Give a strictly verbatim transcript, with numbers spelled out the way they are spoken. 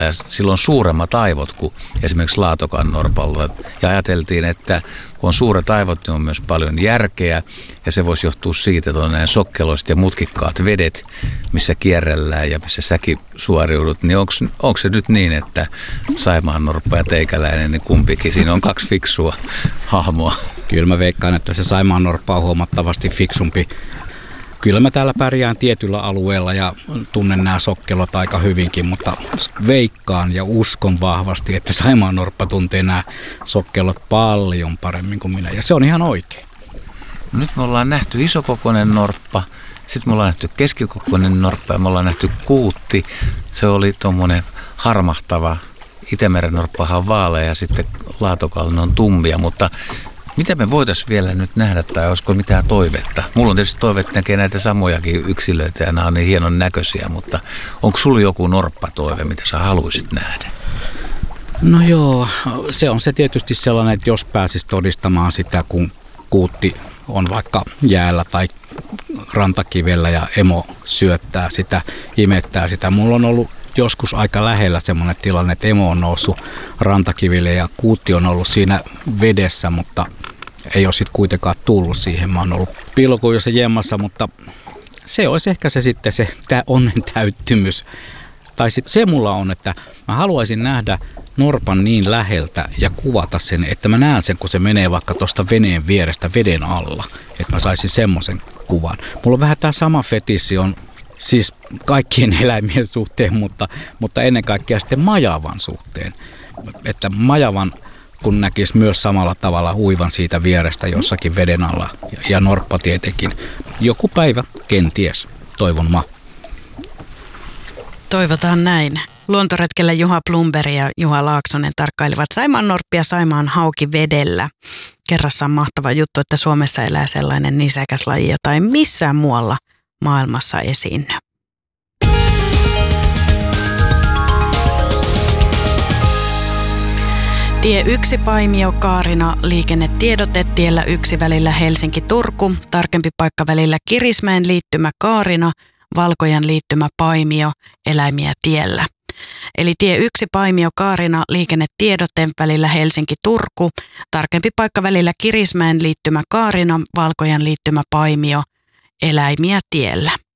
ja sillä on suuremmat aivot kuin esimerkiksi laatokannorpalla. Ja ajateltiin, että kun on suuret aivot, niin on myös paljon järkeä ja se voisi johtua siitä, että on näin sokkeloiset ja mutkikkaat vedet, missä kierrellään ja missä säkin suoriudut. Niin onko se nyt niin, että saimaannorppa ja teikäläinen, niin kumpikin, siinä on kaksi fiksua hahmoa? Kyllä mä veikkaan, että se saimaannorppa on huomattavasti fiksumpi. Kyllä mä täällä pärjään tietyllä alueella ja tunnen nämä sokkelot aika hyvinkin, mutta veikkaan ja uskon vahvasti, että saimaannorppa tuntee nämä sokkelot paljon paremmin kuin minä. Ja se on ihan oikein. Nyt me ollaan nähty isokokoinen norppa, sitten me ollaan nähty keskikokoinen norppa ja me ollaan nähty kuutti. Se oli tuommoinen harmahtava. Itämeren norppahan on vaalea ja sitten laatokallinen on tummia, mutta mitä me voitaisiin vielä nyt nähdä tai olisiko mitään toivetta? Mulla on tietysti toive, että näkee näitä samojakin yksilöitä ja nämä on niin hienon näköisiä, mutta onko sulla joku norppatoive, mitä sä haluaisit nähdä? No joo, se on se tietysti sellainen, että jos pääsisi todistamaan sitä, kun kuutti on vaikka jäällä tai rantakivellä ja emo syöttää sitä, imettää sitä. Mulla on ollut joskus aika lähellä semmoinen tilanne, että emo on noussut rantakiville ja kuutti on ollut siinä vedessä, mutta ei ole sitten kuitenkaan tullut siihen. Mä oon ollut piilokuviossa jemmassa, mutta se olisi ehkä se sitten se tää onnen täyttymys. Tai sitten se mulla on, että mä haluaisin nähdä norpan niin läheltä ja kuvata sen, että mä näen sen, kun se menee vaikka tuosta veneen vierestä veden alla. Että mä saisin semmoisen kuvan. Mulla on vähän tää sama fetissi on siis kaikkien eläimien suhteen, mutta, mutta ennen kaikkea sitten majavan suhteen. Että majavan kun näkisi myös samalla tavalla huivan siitä vierestä jossakin veden alla ja, ja norppa tietenkin. Joku päivä, kenties, toivon mä. Toivotaan näin. Luontoretkellä Juha Blomberg ja Juha Laaksonen tarkkailivat saimaannorppia Saimaan hauki vedellä. Kerrassaan mahtava juttu, että Suomessa elää sellainen nisäkäs laji, jota ei missään muualla maailmassa esiinny. Tie yksi Paimio Kaarina liikennetiedote tiellä yksi välillä Helsinki-Turku, tarkempi paikka välillä Kirismäen liittymä Kaarina, Valkojan liittymä Paimio, eläimiä tiellä. Eli tie yksi Paimio Kaarina liikennetiedote välillä Helsinki-Turku, tarkempi paikka välillä Kirismäen liittymä Kaarina, Valkojan liittymä Paimio, eläimiä tiellä.